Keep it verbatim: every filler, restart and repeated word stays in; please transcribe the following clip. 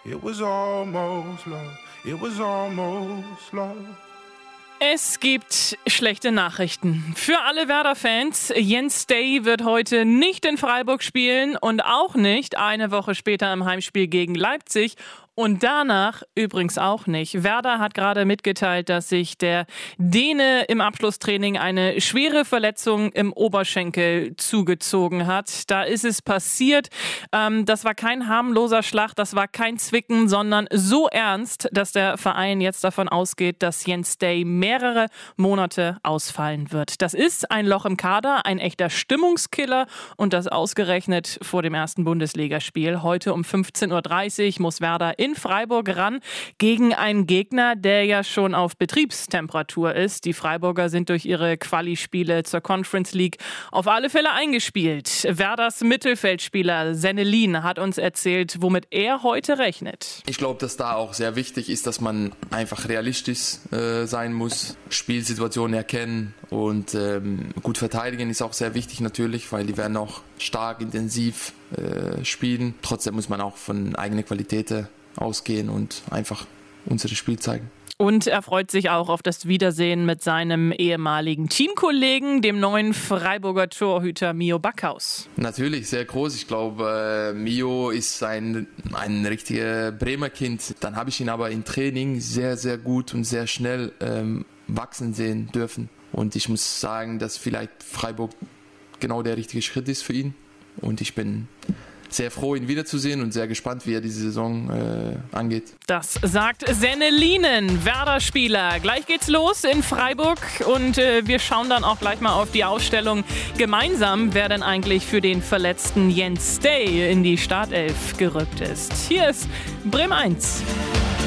It was almost love. It was almost love. Es gibt schlechte Nachrichten für alle Werder-Fans. Jens Day wird heute nicht in Freiburg spielen und auch nicht eine Woche später im Heimspiel gegen Leipzig. Und danach übrigens auch nicht. Werder hat gerade mitgeteilt, dass sich der Däne im Abschlusstraining eine schwere Verletzung im Oberschenkel zugezogen hat. Da ist es passiert. Ähm, das war kein harmloser Schlag, das war kein Zwicken, sondern so ernst, dass der Verein jetzt davon ausgeht, dass Jens Day mehrere Monate ausfallen wird. Das ist ein Loch im Kader, ein echter Stimmungskiller und das ausgerechnet vor dem ersten Bundesligaspiel. Heute um fünfzehn Uhr dreißig muss Werder in Freiburg ran gegen einen Gegner, der ja schon auf Betriebstemperatur ist. Die Freiburger sind durch ihre Quali-Spiele zur Conference League auf alle Fälle eingespielt. Werders Mittelfeldspieler Sennelin hat uns erzählt, womit er heute rechnet. Ich glaube, dass da auch sehr wichtig ist, dass man einfach realistisch äh, sein muss, Spielsituationen erkennen und ähm, gut verteidigen ist auch sehr wichtig natürlich, weil die werden auch stark intensiv äh, spielen. Trotzdem muss man auch von eigenen Qualitäten ausgehen und einfach unser Spiel zeigen. Und er freut sich auch auf das Wiedersehen mit seinem ehemaligen Teamkollegen, dem neuen Freiburger Torhüter Mio Backhaus. Natürlich, sehr groß. Ich glaube, äh, Mio ist ein, ein richtiger Bremer Kind. Dann habe ich ihn aber im Training sehr, sehr gut und sehr schnell ähm, wachsen sehen dürfen. Und ich muss sagen, dass vielleicht Freiburg genau der richtige Schritt ist für ihn. Und ich bin sehr froh, ihn wiederzusehen und sehr gespannt, wie er diese Saison äh, angeht. Das sagt Sennelinen, Werder-Spieler. Gleich geht's los in Freiburg und äh, wir schauen dann auch gleich mal auf die Ausstellung gemeinsam, wer denn eigentlich für den verletzten Jens Day in die Startelf gerückt ist. Hier ist Bremen eins.